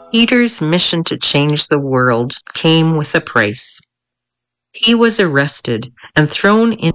Peter's mission to change the world came with a price. He was arrested and thrown in.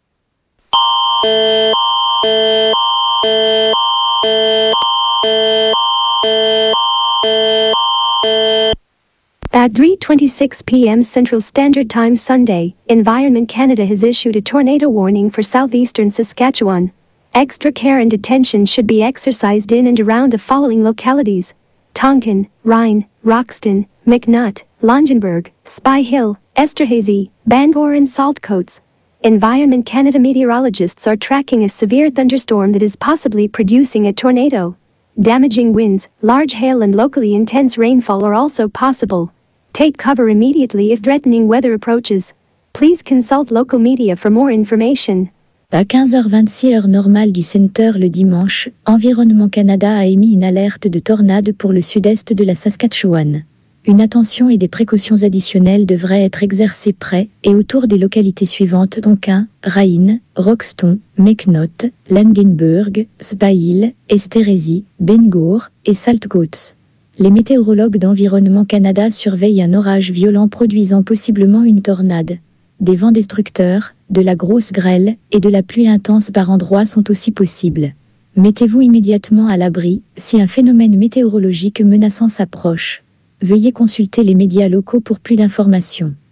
At 3:26 p.m. Central Standard Time Sunday, Environment Canada has issued a tornado warning for southeastern Saskatchewan. Extra care and attention should be exercised in and around the following localities: Tonkin, Rhine, Roxton, McNutt, Longenberg, Spy Hill, Esterhazy, Bangor and Saltcoats. Environment Canada meteorologists are tracking a severe thunderstorm that is possibly producing a tornado. Damaging winds, large hail and locally intense rainfall are also possible. Take cover immediately if threatening weather approaches. Please consult local media for more information. À 15h26 heure normale du Centre le dimanche, Environnement Canada a émis une alerte de tornade pour le sud-est de la Saskatchewan. Une attention et des précautions additionnelles devraient être exercées près et autour des localités suivantes: Tonkin, Rhine, Roxton, McNutt, Langenburg, Spy Hill, Esterhazy, Bangor et Saltcoats. Les météorologues d'Environnement Canada surveillent un orage violent produisant possiblement une tornade. Des vents destructeurs, de la grosse grêle et de la pluie intense par endroits sont aussi possibles. Mettez-vous immédiatement à l'abri si un phénomène météorologique menaçant s'approche. Veuillez consulter les médias locaux pour plus d'informations.